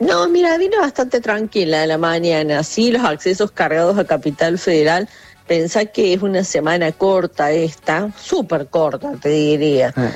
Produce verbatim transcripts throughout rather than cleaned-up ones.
No, mira, vino bastante tranquila la mañana. Sí, los accesos cargados a Capital Federal. Pensá que es una semana corta esta, súper corta, te diría. Ah.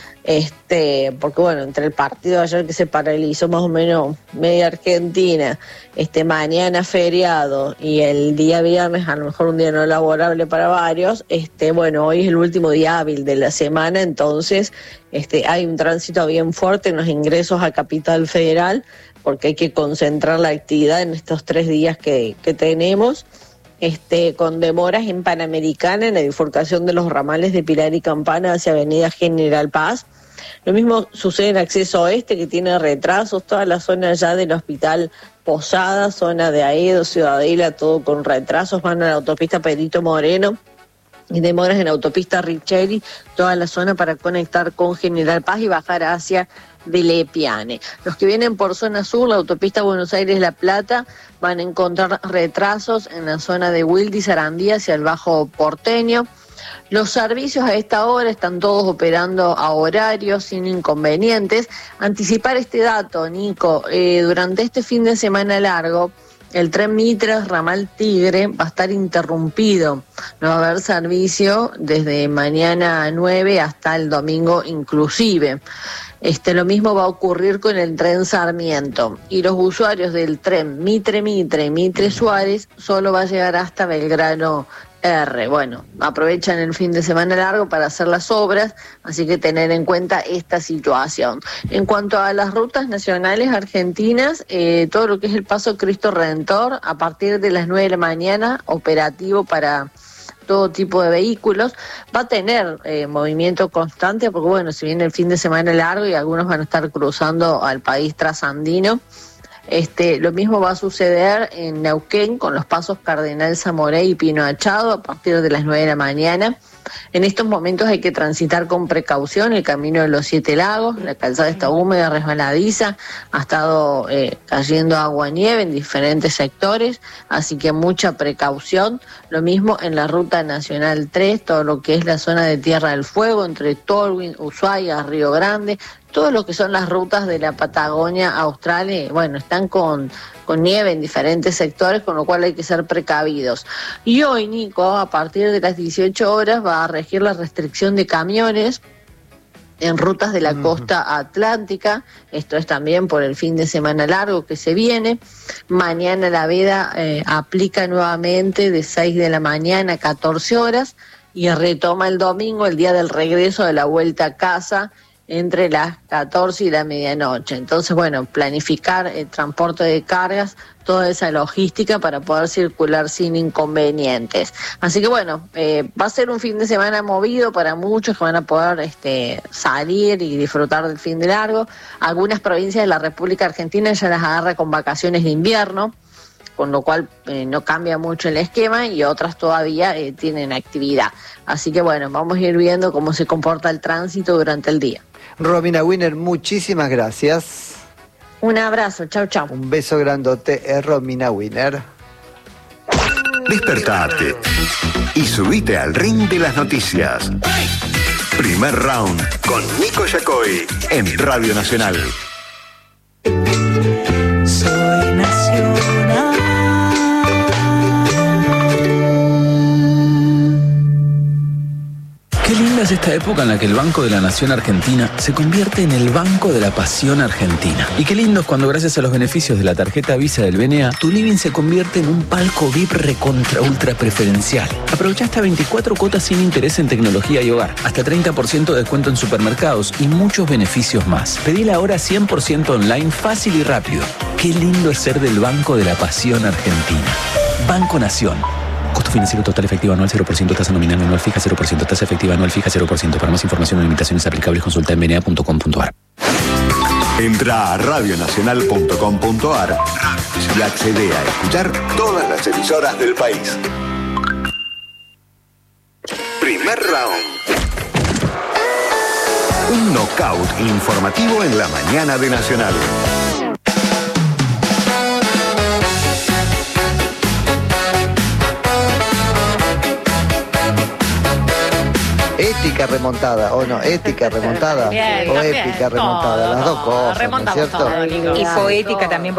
Este, porque bueno, entre el partido ayer que se paralizó más o menos media Argentina, este mañana feriado y el día viernes a lo mejor un día no laborable para varios, este, bueno, hoy es el último día hábil de la semana, entonces este, hay un tránsito bien fuerte en los ingresos a Capital Federal, porque hay que concentrar la actividad en estos tres días que, que tenemos. Este, con demoras en Panamericana en la bifurcación de los ramales de Pilar y Campana hacia Avenida General Paz. Lo mismo sucede en acceso oeste, que tiene retrasos, toda la zona ya del Hospital Posada, zona de Aedo, Ciudadela, todo con retrasos, van a la autopista Pedrito Moreno y demoras en la autopista Richeri, toda la zona para conectar con General Paz y bajar hacia de Lepiane. Los que vienen por zona sur, la autopista Buenos Aires-La Plata, van a encontrar retrasos en la zona de Wilde y Sarandí hacia el Bajo Porteño. Los servicios a esta hora están todos operando a horario sin inconvenientes. Anticipar este dato, Nico, eh, durante este fin de semana largo, el tren Mitre Ramal Tigre va a estar interrumpido. No va a haber servicio desde mañana nueve hasta el domingo inclusive. Este, lo mismo va a ocurrir con el tren Sarmiento. Y los usuarios del tren Mitre Mitre, Mitre Suárez, solo va a llegar hasta Belgrano R. Bueno, aprovechan el fin de semana largo para hacer las obras, así que tener en cuenta esta situación. En cuanto a las rutas nacionales argentinas, eh, todo lo que es el Paso Cristo Redentor, a partir de las nueve de la mañana, operativo para todo tipo de vehículos, va a tener eh, movimiento constante, porque bueno, si viene el fin de semana largo y algunos van a estar cruzando al país trasandino. Este, lo mismo va a suceder en Neuquén con los pasos Cardenal Zamoré y Pino Achado a partir de las nueve de la mañana. En estos momentos hay que transitar con precaución el camino de los Siete Lagos, la calzada está húmeda, resbaladiza, ha estado eh, cayendo agua nieve en diferentes sectores, así que mucha precaución. Lo mismo en la Ruta Nacional tres, todo lo que es la zona de Tierra del Fuego, entre Tolwyn, Ushuaia, Río Grande, todo lo que son las rutas de la Patagonia Austral, eh, bueno, están con, con nieve en diferentes sectores, con lo cual hay que ser precavidos. Y hoy, Nico, a partir de las dieciocho horas va a regir la restricción de camiones en rutas de la uh-huh. costa atlántica. Esto es también por el fin de semana largo que se viene. Mañana la veda eh, aplica nuevamente de seis de la mañana a catorce horas y retoma el domingo, el día del regreso de la vuelta a casa, entre las catorce y la medianoche. Entonces, bueno, planificar el transporte de cargas, toda esa logística para poder circular sin inconvenientes. Así que bueno, eh, va a ser un fin de semana movido para muchos que van a poder este, salir y disfrutar del fin de largo. Algunas provincias de la República Argentina ya las agarra con vacaciones de invierno, con lo cual eh, no cambia mucho el esquema, y otras todavía eh, tienen actividad. Así que bueno, vamos a ir viendo cómo se comporta el tránsito durante el día. Romina Wiener, muchísimas gracias. Un abrazo, chau, chau. Un beso grandote, es Romina Wiener. Despertate y subite al ring de las noticias. Primer round con Nico Yacoy en Radio Nacional. Soy nacional. Qué linda es esta época en la que el Banco de la Nación Argentina se convierte en el Banco de la Pasión Argentina. Y qué lindo es cuando, gracias a los beneficios de la tarjeta Visa del B N A, tu living se convierte en un palco V I P recontra ultra preferencial. Aprovecha hasta veinticuatro cuotas sin interés en tecnología y hogar, hasta treinta por ciento de descuento en supermercados y muchos beneficios más. Pedila ahora cien por ciento online, fácil y rápido. Qué lindo es ser del Banco de la Pasión Argentina. Banco Nación. Costo financiero total efectivo anual cero por ciento, tasa nominal anual fija cero por ciento, tasa efectiva anual fija cero por ciento. Para más información o limitaciones aplicables, consulta en b n a punto com punto a r. Entra a radio nacional punto com punto a r y accede a escuchar todas las emisoras del país. Primer round. Un knockout informativo en la mañana de Nacional. Ética remontada, o no, ética remontada, Bien, o también, épica remontada, todo, las dos cosas, ¿no es remontamos cierto? todo, Nico. Y poética también.